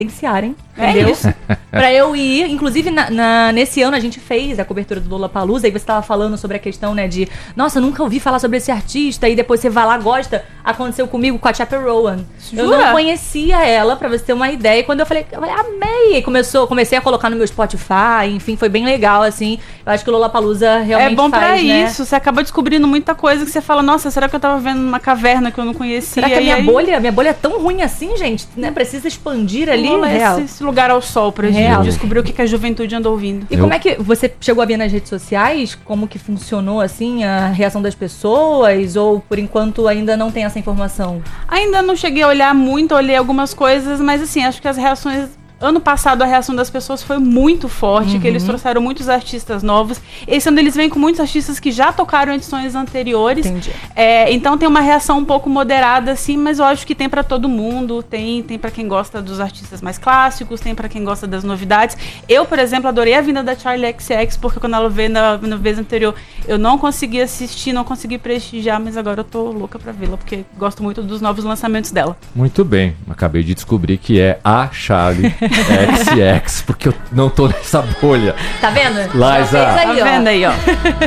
Entendeu? É isso. Pra eu ir, inclusive nesse ano a gente fez a cobertura do Lollapalooza, e você tava falando sobre a questão, né, de nossa, nunca ouvi falar sobre esse artista, e depois você vai lá, gosta. Aconteceu comigo com a Chappell Rowan. Eu não conhecia ela, pra você ter uma ideia, e quando eu falei amei, e comecei a colocar no meu Spotify, enfim, foi bem legal, assim. Eu acho que o Lollapalooza realmente é bom faz, pra né? isso, você acaba descobrindo muita coisa que você fala, nossa, será que eu tava vendo numa caverna que eu não conhecia? Será que a minha bolha é tão ruim assim, gente? Né? Precisa expandir ali, esse lugar ao sol pra gente descobrir o que a juventude anda ouvindo. E como é que você chegou a ver nas redes sociais? Como que funcionou, assim, a reação das pessoas? Ou, por enquanto, ainda não tem essa informação? Ainda não cheguei a olhar muito, olhei algumas coisas, mas, assim, acho que as reações... Ano passado a reação das pessoas foi muito forte, que eles trouxeram muitos artistas novos. Esse ano eles vêm com muitos artistas que já tocaram em edições anteriores. Entendi. Então tem uma reação um pouco moderada, assim, mas eu acho que tem pra todo mundo. Tem pra quem gosta dos artistas mais clássicos, tem pra quem gosta das novidades. Eu, por exemplo, adorei a vinda da Charli XX, porque quando ela veio na vez anterior, eu não consegui assistir, não consegui prestigiar, mas agora eu tô louca pra vê-la, porque gosto muito dos novos lançamentos dela. Muito bem, acabei de descobrir que é a Charli XX, porque eu não tô nessa bolha. Tá vendo? Liza. Tá vendo aí, ó.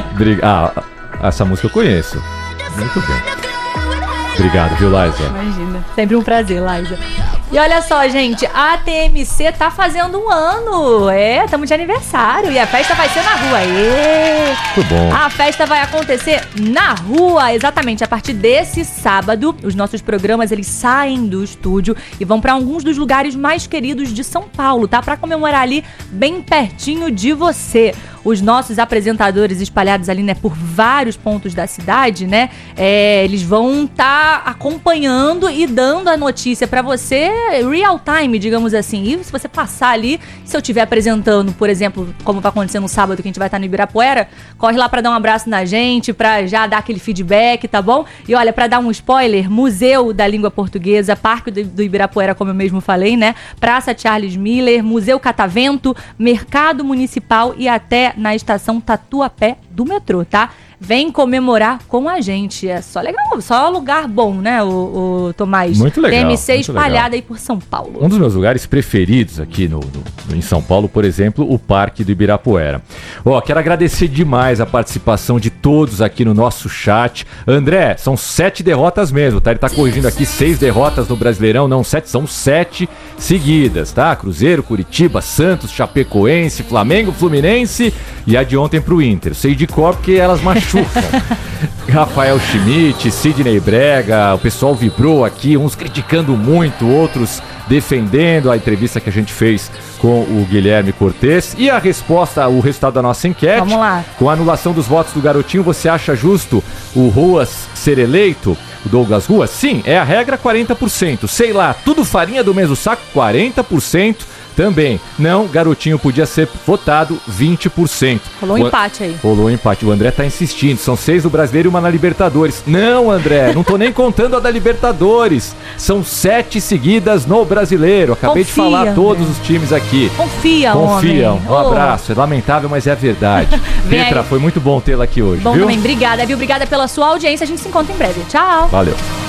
Essa música eu conheço. Muito bem. Obrigado, viu, Liza? Imagina. Sempre um prazer, Liza. E olha só, gente, a TMC tá fazendo um ano. Estamos de aniversário e a festa vai ser na rua. Muito bom. A festa vai acontecer na rua, exatamente. A partir desse sábado, os nossos programas, eles saem do estúdio e vão pra alguns dos lugares mais queridos de São Paulo, tá? Pra comemorar ali bem pertinho de você. Os nossos apresentadores espalhados ali, né, por vários pontos da cidade, né, eles vão estar acompanhando e dando a notícia pra você real time, digamos assim. E se você passar ali, se eu estiver apresentando, por exemplo, como vai acontecer no sábado, que a gente vai estar no Ibirapuera, corre lá pra dar um abraço na gente, pra já dar aquele feedback, tá bom? E olha, pra dar um spoiler, Museu da Língua Portuguesa, Parque do Ibirapuera, como eu mesmo falei, né, Praça Charles Miller, Museu Catavento, Mercado Municipal e até na estação Tatuapé do metrô, tá? Vem comemorar com a gente. É só legal, só lugar bom, né, o Tomás? Muito legal. TMC muito espalhada legal. aí por São Paulo. Um dos meus lugares preferidos aqui em São Paulo, por exemplo, o Parque do Ibirapuera. Quero agradecer demais a participação de todos aqui no nosso chat. André, são 7 derrotas mesmo, tá? Ele tá corrigindo aqui 6 derrotas no Brasileirão, não 7, são 7 seguidas, tá? Cruzeiro, Curitiba, Santos, Chapecoense, Flamengo, Fluminense e a de ontem pro Inter. Sei de cor porque elas machucam. Rafael Schmidt, Sidney Brega, o pessoal vibrou aqui, uns criticando muito, outros defendendo a entrevista que a gente fez com o Guilherme Cortez. E a resposta, o resultado da nossa enquete. Vamos lá. Com a anulação dos votos do Garotinho, você acha justo o Ruas ser eleito? O Douglas Ruas? Sim, é a regra 40%. Sei lá, tudo farinha do mesmo saco? 40%. Também, não, Garotinho podia ser votado 20%. Rolou um empate aí. Rolou um empate. O André tá insistindo. São 6 do Brasileiro e uma na Libertadores. Não, André, não tô nem contando a da Libertadores. São 7 seguidas no Brasileiro. Acabei de falar André. Todos os times aqui. Confia, homem. Um abraço. É lamentável, mas é a verdade. Petra, foi muito bom tê-la aqui hoje. Bom viu? Também. Obrigada, viu? Obrigada pela sua audiência. A gente se encontra em breve. Tchau. Valeu.